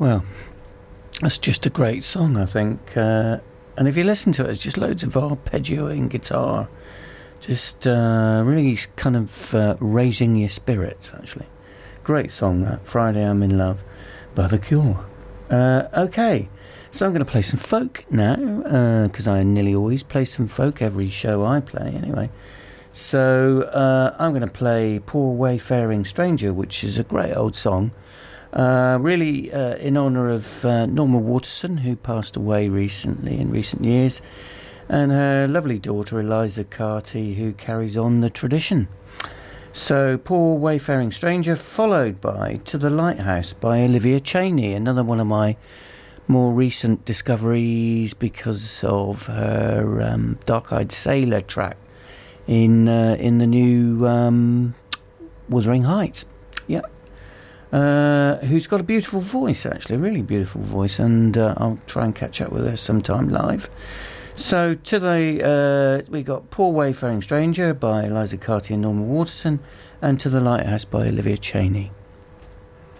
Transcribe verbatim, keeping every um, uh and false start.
Well, that's just a great song, I think. Uh, and if you listen to it, it's just loads of arpeggioing guitar. Just uh, really kind of uh, raising your spirits, actually. Great song, that. Friday I'm in Love by The Cure. Uh, okay, so I'm going to play some folk now, because uh, I nearly always play some folk every show I play, anyway. So uh, I'm going to play Poor Wayfaring Stranger, which is a great old song. Uh, really uh, in honour of uh, Norma Waterson, who passed away recently in recent years, and her lovely daughter Eliza Carty, who carries on the tradition. So Poor Wayfaring Stranger, followed by To the Lighthouse by Olivia Cheney, another one of my more recent discoveries because of her um, Dark-Eyed Sailor track in uh, in the new um, Wuthering Heights. Yeah. Uh, who's got a beautiful voice, actually, a really beautiful voice, and uh, I'll try and catch up with her sometime live. So to the uh, we got Poor Wayfaring Stranger by Eliza Carty and Norma Waterson, and To the Lighthouse by Olivia Cheney.